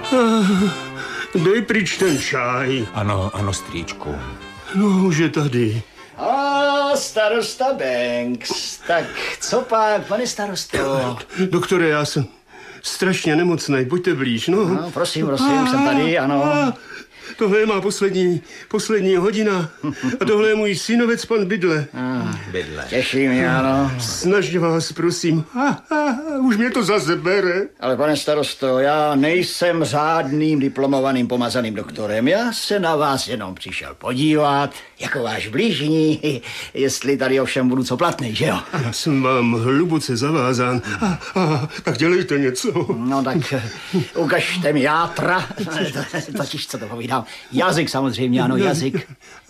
Dej pryč ten čaj. Ano, strýčku. No, už je tady. A starosta Banks. Tak co pak, pane starosto? Doktore, já jsem strašně nemocnej, pojďte blíž, no. No, prosím, jsem tady, ano. Tohle je má poslední hodina. A tohle je můj synovec, pan Bydle. Bydle. Těší mě, ano. Snažte vás, prosím. Už mě to zase bere. Ale pane starosto, já nejsem řádným diplomovaným pomazaným doktorem. Já se na vás jenom přišel podívat, jako váš blížní, jestli tady ovšem budu co platný, že jo? Já jsem vám hluboce zavázán. Tak dělejte něco. No tak ukažte mi játra. Totiž, co to povídám. Jazyk samozřejmě, ano, jazyk.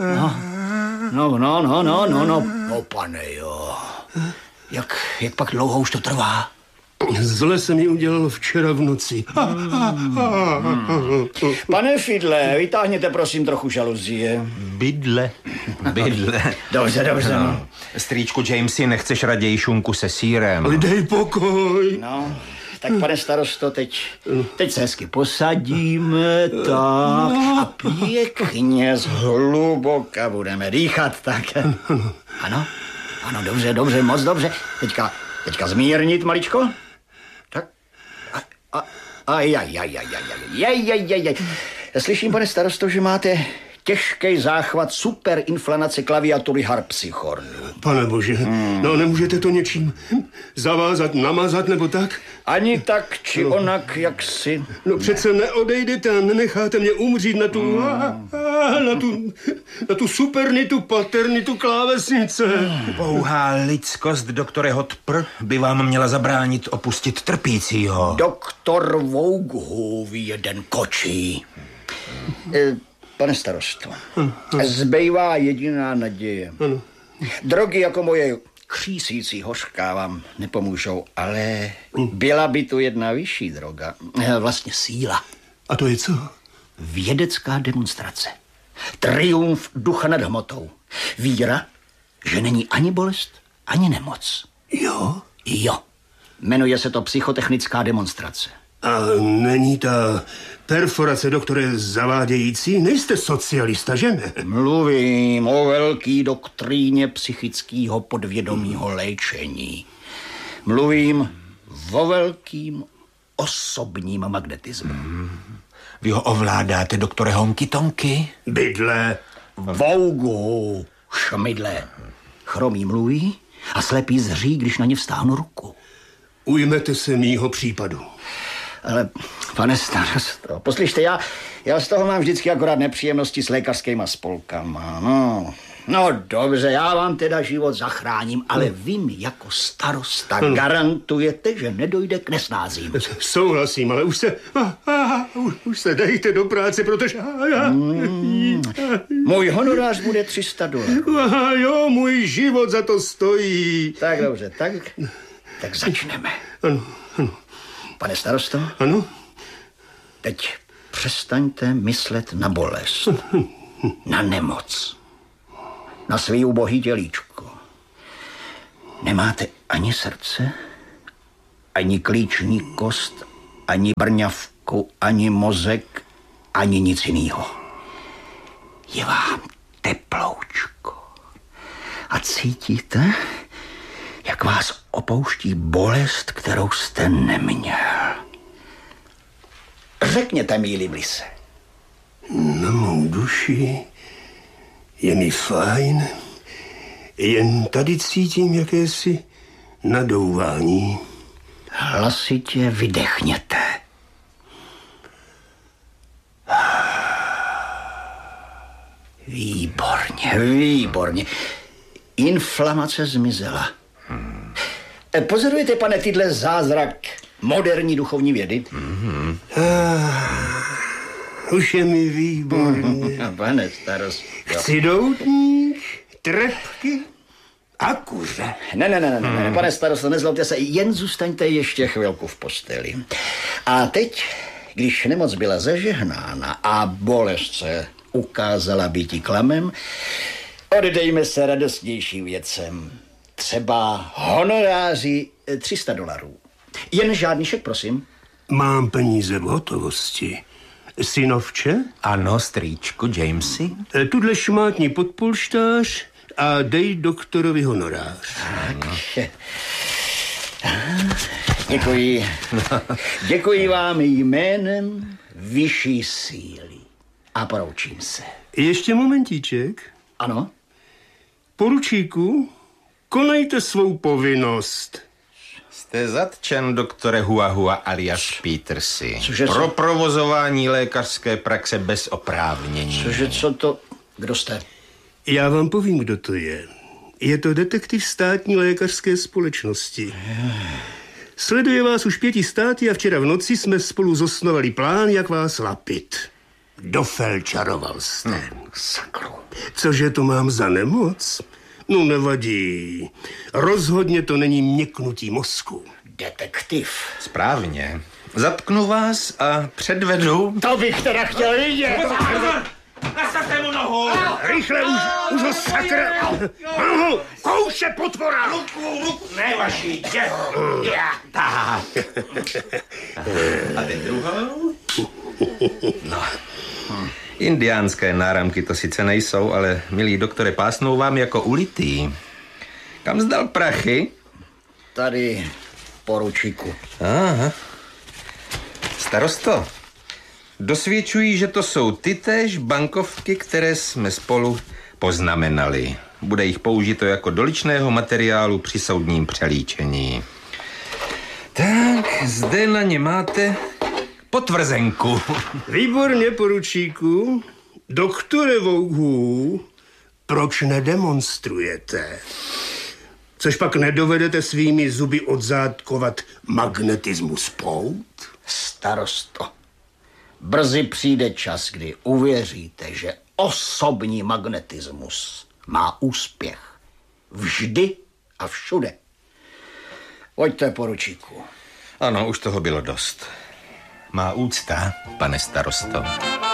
No, pane, jo. Jak pak dlouho už to trvá? Zle se mi udělalo včera v noci. Pane Fidle, vytáhněte prosím trochu žaluzie. Bydle. Dobře. No. Strýčku Jamesy, nechceš raději šunku se sýrem? Ale dej pokoj. No, tak pane starosto, teď se hezky posadíme, tak a pěkně zhluboka budeme dýchat, tak. Ano, dobře, moc dobře. Teďka zmírnit maličko. Tak. Slyším, pane starosto, že máte těžký záchvat superinflamace klaviatury harpsichordu. Pane bože, no nemůžete to něčím zavázat, namazat nebo tak? Ani tak, či onak, jak si. No přece neodejdete a nenecháte mě umřít na tu supernitu, paternitu klávesnice. Pouhá lidskost, doktore Hotpr, by vám měla zabránit opustit trpícího. Doktor Voughův jeden kočí. Pane starosto, zbývá jediná naděje. Drogy jako moje křísící hořká vám nepomůžou, ale byla by tu jedna vyšší droga. Vlastně síla. A to je co? Vědecká demonstrace. Triumf ducha nad hmotou. Víra, že není ani bolest, ani nemoc. Jo. Jmenuje se to psychotechnická demonstrace. A není ta perforace, doktore, zavádějící? Nejste socialista, že ne? Mluvím o velký doktríně psychického podvědomího léčení. Mluvím o velkým osobním magnetismu. Vy ho ovládáte, doktore Honky Tonky? Bydle. Vougu, šmydle. Chromý mluví a slepý zří, když na ně vztáhnu ruku. Ujmete se mýho případu. Ale, pane starosto, poslyšte, já z toho mám vždycky akorát nepříjemnosti s lékařskýma spolkama. No dobře, já vám teda život zachráním, ale vy mi jako starosta garantujete, že nedojde k nesnázím. Souhlasím, ale už se dejte do práce, protože... Můj honorář bude $300. Jo, můj život za to stojí. Tak dobře, tak začneme. Ano. Pane starosto? Ano? Teď přestaňte myslet na bolest, na nemoc, na svý ubohý tělíčko. Nemáte ani srdce, ani klíční kost, ani brňavku, ani mozek, ani nic jinýho. Je vám teploučko. A cítíte, jak vás opouští bolest, kterou jste neměl. Řekněte mi, Liblise. Na mou duši je mi fajn, jen tady cítím jakési nadouvání. Hlasitě vydechněte. Výborně. Inflamace zmizela. Pozorujete, pane Tydle, zázrak moderní duchovní vědy? Už je mi výborně. Pane starost. Chci doutník, trepky a kuře. Ne, pane starosto, nezlobte se, jen zůstaňte ještě chvilku v posteli. A teď, když nemoc byla zažehnána a bolest se ukázala býti klamem, oddejme se radostnějším věcem. Třeba honoráři $300. Jen žádný šek, prosím. Mám peníze v hotovosti. Synovče? Ano, strýčku Jamesy. Tudle šmátní podpolštář a dej doktorovi honorář. Děkuji. Děkuji vám jménem vyšší síly. A poroučím se. Ještě momentíček. Ano? Poručíku, konejte svou povinnost. Jste zatčen, doktore Huahua alias Petersy. Cože pro provozování lékařské praxe bez oprávnění. Cože, co to... Kdo jste? Já vám povím, kdo to je. Je to detektiv státní lékařské společnosti. Sleduje vás už 5 státy a včera v noci jsme spolu zosnovali plán, jak vás lapit. Dofelčaroval jste. Sakru. Cože to mám za nemoc? No nevadí. Rozhodně to není měknutí mozku. Detektiv. Správně. Zatknu vás a předvedu... To bych teda chtěl vidět. Nastavte mu nohu! Rychle, už ho sakra... Nohu, kouše potvora! Ruku, ne vaší, jeho. Tak. A teď druhou? No. Indiánské náramky to sice nejsou, ale, milý doktore, pásnou vám jako ulitý. Kam zdal prachy? Tady, poručíku. Aha. Starosto, dosvědčují, že to jsou tytéž bankovky, které jsme spolu poznamenali. Bude jich použito jako doličného materiálu při soudním přelíčení. Tak, zde na ně máte potvrzenku. Výborně, poručíku. Doktore Vouhu, proč nedemonstrujete? Což pak nedovedete svými zuby odzádkovat magnetismus pout? Starosto, brzy přijde čas, kdy uvěříte, že osobní magnetismus má úspěch. Vždy a všude. Pojďte, poručíku. Ano, už toho bylo dost. Má úcta, pane starosto.